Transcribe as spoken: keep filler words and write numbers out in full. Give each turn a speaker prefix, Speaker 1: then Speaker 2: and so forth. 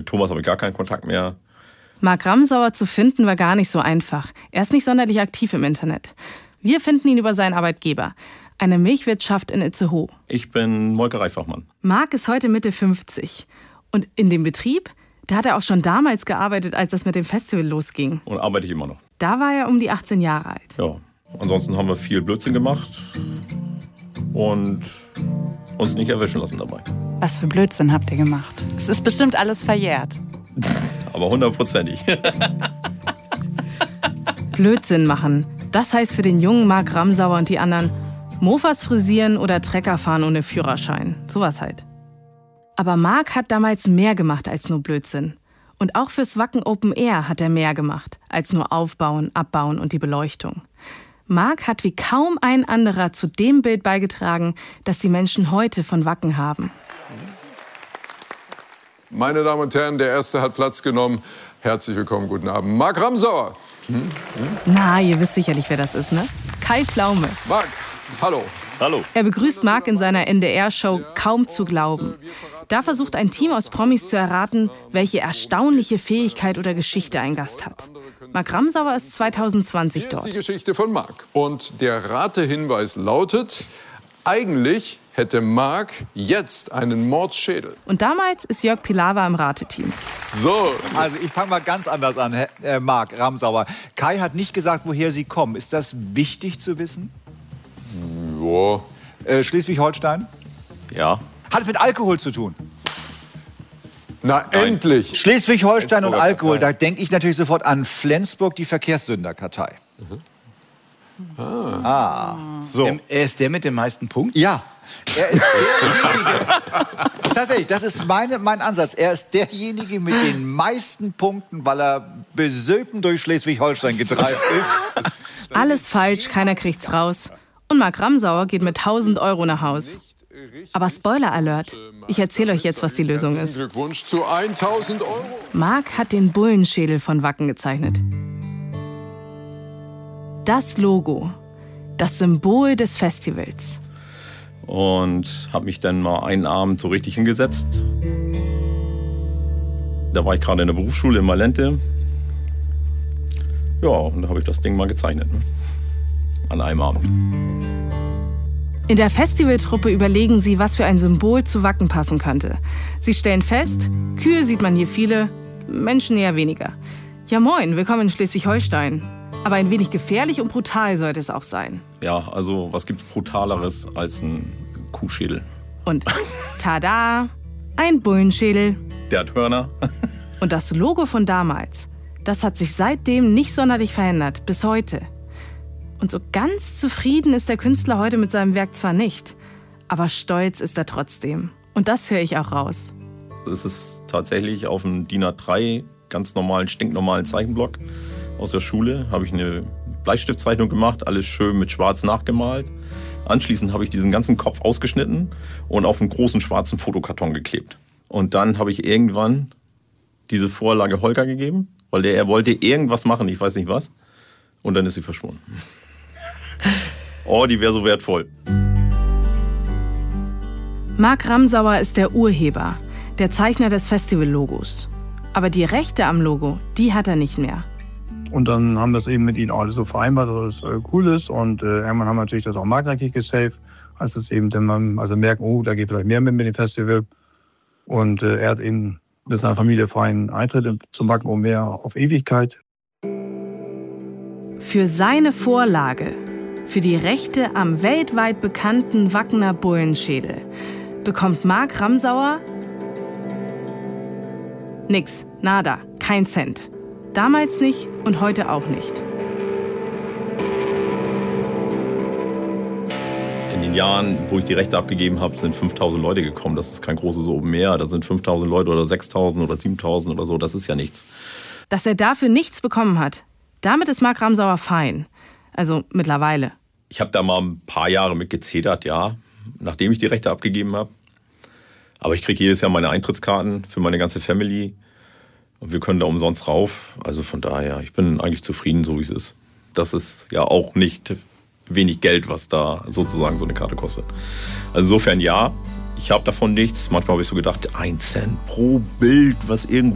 Speaker 1: Thomas habe ich gar keinen Kontakt mehr.
Speaker 2: Mark Ramsauer zu finden war gar nicht so einfach. Er ist nicht sonderlich aktiv im Internet. Wir finden ihn über seinen Arbeitgeber, eine Milchwirtschaft in Itzehoe.
Speaker 1: Ich bin Molkereifachmann.
Speaker 2: Mark ist heute Mitte fünfzig. Und in dem Betrieb, da hat er auch schon damals gearbeitet, als das mit dem Festival losging.
Speaker 1: Und arbeite ich immer noch.
Speaker 2: Da war er um die achtzehn Jahre alt.
Speaker 1: Ja, ansonsten haben wir viel Blödsinn gemacht und uns nicht erwischen lassen dabei.
Speaker 3: Was für Blödsinn habt ihr gemacht? Es ist bestimmt alles verjährt.
Speaker 1: Aber hundertprozentig.
Speaker 2: Blödsinn machen. Das heißt für den jungen Mark Ramsauer und die anderen Mofas frisieren oder Trecker fahren ohne Führerschein. Sowas halt. Aber Mark hat damals mehr gemacht als nur Blödsinn. Und auch fürs Wacken Open Air hat er mehr gemacht als nur aufbauen, abbauen und die Beleuchtung. Mark hat wie kaum ein anderer zu dem Bild beigetragen, das die Menschen heute von Wacken haben.
Speaker 4: Meine Damen und Herren, der Erste hat Platz genommen. Herzlich willkommen, guten Abend. Mark Ramsauer.
Speaker 2: Hm? Hm? Na, ihr wisst sicherlich, wer das ist, ne? Kai Pflaume.
Speaker 4: Mark, hallo.
Speaker 1: Hallo.
Speaker 2: Er begrüßt Mark in seiner N D R-Show Kaum zu glauben. Da versucht ein Team aus Promis zu erraten, welche erstaunliche Fähigkeit oder Geschichte ein Gast hat. Mark Ramsauer ist zwanzig zwanzig dort.
Speaker 4: Das ist die Geschichte von Mark. Und der Ratehinweis lautet, eigentlich hätte Mark jetzt einen Mordsschädel.
Speaker 2: Und damals ist Jörg Pilawa im Rateteam.
Speaker 5: So, also ich fange mal ganz anders an, Herr äh, Mark Ramsauer. Kai hat nicht gesagt, woher Sie kommen. Ist das wichtig zu wissen?
Speaker 4: Ja.
Speaker 5: Äh, Schleswig-Holstein?
Speaker 1: Ja.
Speaker 5: Hat es mit Alkohol zu tun?
Speaker 4: Na,
Speaker 1: Nein.
Speaker 4: endlich!
Speaker 5: Schleswig-Holstein und Alkohol, da denke ich natürlich sofort an Flensburg, die Verkehrssünderkartei. Mhm. Ah. ah, so.
Speaker 6: Der, er ist der mit den meisten Punkten?
Speaker 5: Ja. Er ist derjenige. Tatsächlich, das ist meine, mein Ansatz. Er ist derjenige mit den meisten Punkten, weil er besoffen durch Schleswig-Holstein getreist ist.
Speaker 2: Alles falsch, keiner kriegt's raus. Und Mark Ramsauer geht mit tausend Euro nach Haus. Aber Spoiler Alert, ich erzähle euch jetzt, was die Lösung ist.
Speaker 4: Glückwunsch zu tausend Euro.
Speaker 2: Mark hat den Bullenschädel von Wacken gezeichnet. Das Logo, das Symbol des Festivals.
Speaker 1: Und habe mich dann mal einen Abend so richtig hingesetzt. Da war ich gerade in der Berufsschule in Malente. Ja, und da habe ich das Ding mal gezeichnet. Ne? An einem Abend.
Speaker 2: In der Festivaltruppe überlegen sie, was für ein Symbol zu Wacken passen könnte. Sie stellen fest, Kühe sieht man hier viele, Menschen eher weniger. Ja moin, willkommen in Schleswig-Holstein. Aber ein wenig gefährlich und brutal sollte es auch sein.
Speaker 1: Ja, also was gibt's Brutaleres als ein Kuhschädel?
Speaker 2: Und tada, ein Bullenschädel.
Speaker 1: Der hat Hörner.
Speaker 2: Und das Logo von damals, das hat sich seitdem nicht sonderlich verändert, bis heute. Und so ganz zufrieden ist der Künstler heute mit seinem Werk zwar nicht, aber stolz ist er trotzdem. Und das höre ich auch raus.
Speaker 1: Es ist tatsächlich auf einem D I N A drei ganz normalen, stinknormalen Zeichenblock aus der Schule. Habe ich eine Bleistiftzeichnung gemacht, alles schön mit schwarz nachgemalt. Anschließend habe ich diesen ganzen Kopf ausgeschnitten und auf einen großen schwarzen Fotokarton geklebt. Und dann habe ich irgendwann diese Vorlage Holger gegeben, weil der, er wollte irgendwas machen, ich weiß nicht was. Und dann ist sie verschwunden. Oh, die wäre so wertvoll.
Speaker 2: Mark Ramsauer ist der Urheber, der Zeichner des Festival-Logos. Aber die Rechte am Logo, die hat er nicht mehr.
Speaker 7: Und dann haben wir es eben mit ihnen alles so vereinbart, dass es äh, cool ist. Und äh, irgendwann haben wir natürlich das auch markenrechtlich gesaved, als es eben dann man also merken, oh, da geht vielleicht mehr mit, mit dem Festival. Und äh, er hat eben mit seiner Familie freien Eintritt zum Wacken Open Air auf Ewigkeit.
Speaker 2: Für seine Vorlage, für die Rechte am weltweit bekannten Wackener Bullenschädel, bekommt Mark Ramsauer nix, nada, kein Cent. Damals nicht und heute auch nicht.
Speaker 1: In den Jahren, wo ich die Rechte abgegeben habe, sind fünftausend Leute gekommen. Das ist kein großes Open Air. Da sind fünftausend Leute oder sechstausend oder siebentausend oder so. Das ist ja nichts.
Speaker 2: Dass er dafür nichts bekommen hat, damit ist Mark Ramsauer fein. Also mittlerweile.
Speaker 1: Ich habe da mal ein paar Jahre mit gezetert, ja, nachdem ich die Rechte abgegeben habe. Aber ich kriege jedes Jahr meine Eintrittskarten für meine ganze Family. Und wir können da umsonst rauf. Also von daher, ich bin eigentlich zufrieden, so wie es ist. Das ist ja auch nicht wenig Geld, was da sozusagen so eine Karte kostet. Also insofern ja, ich habe davon nichts. Manchmal habe ich so gedacht, ein Cent pro Bild, was irgendwo